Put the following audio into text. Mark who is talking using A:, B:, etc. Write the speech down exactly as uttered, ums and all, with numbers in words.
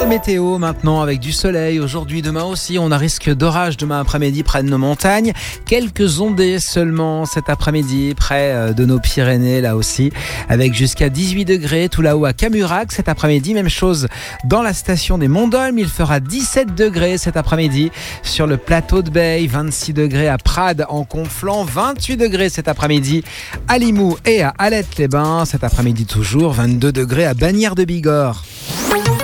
A: Météo maintenant avec du soleil aujourd'hui, demain aussi. On a risque d'orage demain après-midi près de nos montagnes. Quelques ondées seulement cet après-midi près de nos Pyrénées là aussi, avec jusqu'à dix-huit degrés tout là-haut à Camurac cet après-midi. Même chose dans la station des Monts d'Olme. Il fera dix-sept degrés cet après-midi sur le plateau de Beille, vingt-six degrés à Prades en Conflans, vingt-huit degrés cet après-midi à Limoux et à Alette-les-Bains. Cet après-midi toujours, vingt-deux degrés à Bagnères de Bigorre.